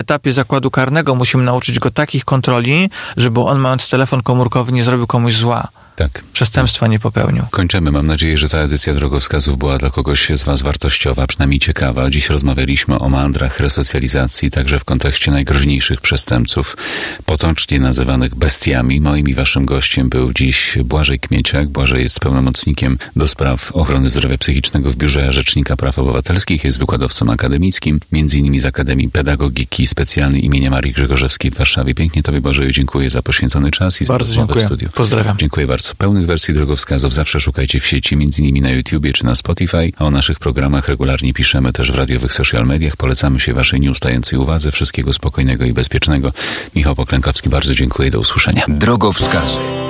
etapie zakładu karnego musimy nauczyć go takich kontroli, żeby on, mając telefon komórkowy, nie zrobił komuś zła. Tak. Przestępstwa nie popełnił. Kończymy. Mam nadzieję, że ta edycja Drogowskazów była dla kogoś z Was wartościowa, przynajmniej ciekawa. Dziś rozmawialiśmy o mandrach, resocjalizacji, także w kontekście najgroźniejszych przestępców, potocznie nazywanych bestiami. Moim i Waszym gościem był dziś Błażej Kmieciak. Błażej jest pełnomocnikiem do spraw ochrony zdrowia psychicznego w Biurze Rzecznika Praw Obywatelskich. Jest wykładowcą akademickim, m.in. z Akademii Pedagogiki Specjalnej imienia Marii Grzegorzewskiej w Warszawie. Pięknie Tobie, Błażeju, dziękuję za poświęcony czas i za rozmowę w studiu. Pozdrawiam. Dziękuję bardzo. Pełnych wersji drogowskazów zawsze szukajcie w sieci, m.in. na YouTubie czy na Spotify. A o naszych programach regularnie piszemy też w radiowych social mediach. Polecamy się Waszej nieustającej uwadze. Wszystkiego spokojnego i bezpiecznego. Michał Poklękowski, bardzo dziękuję. Do usłyszenia. Drogowskazy.